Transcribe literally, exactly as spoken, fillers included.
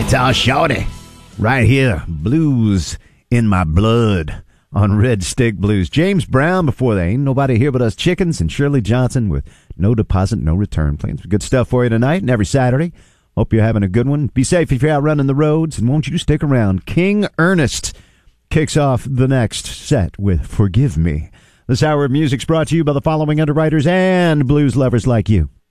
Guitar Shorty, right here. Blues in my blood on Red Stick Blues. James Brown before that. Ain't nobody here but us chickens, and Shirley Johnson with No Deposit, No Return. Playing some good stuff for you tonight and every Saturday. Hope you're having a good one. Be safe if you're out running the roads, and won't you stick around. King Ernest kicks off the next set with Forgive Me. This hour of music's brought to you by the following underwriters and blues lovers like you.